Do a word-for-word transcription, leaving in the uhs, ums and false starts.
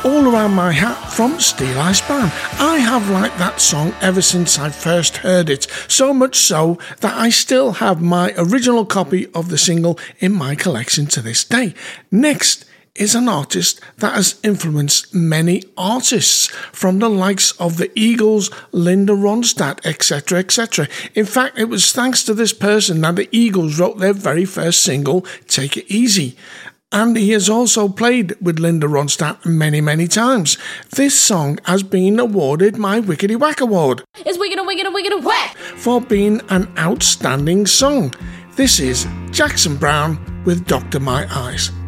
All Around My Hat from Steel Eye Span. I have liked that song ever since I first heard it, so much so that I still have my original copy of the single in my collection to this day. Next is an artist that has influenced many artists, from the likes of the Eagles, Linda Ronstadt, et cetera, et cetera. In fact, it was thanks to this person that the Eagles wrote their very first single, Take It Easy. And he has also played with Linda Ronstadt many, many times. This song has been awarded my Wickety Whack Award. It's wicked and wicked and wicked and whack! For being an outstanding song. This is Jackson Browne with Doctor My Eyes.